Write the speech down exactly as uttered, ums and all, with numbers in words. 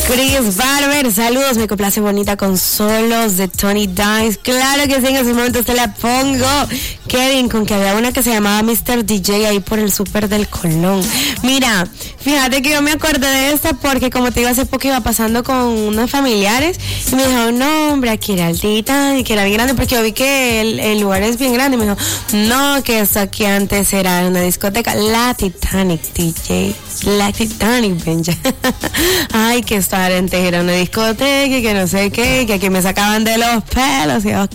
Chris Barber, saludos, me complace bonita con solos de Tony Dice. Claro que sí, en ese momento te la pongo. Kevin, con que había una que se llamaba mister D J ahí por el súper del Colón. Mira, fíjate que yo me acordé de esta porque, como te digo, hace poco iba pasando con unos familiares y me dijo, no, hombre, aquí era el Titanic, que era bien grande, porque yo vi que el, el lugar es bien grande. Y me dijo, no, que eso aquí antes era una discoteca, la Titanic, D J. La Titanic, Benja. Ay, que estar en Tejera, una discoteca, que no sé qué, que aquí me sacaban de los pelos. Y yo,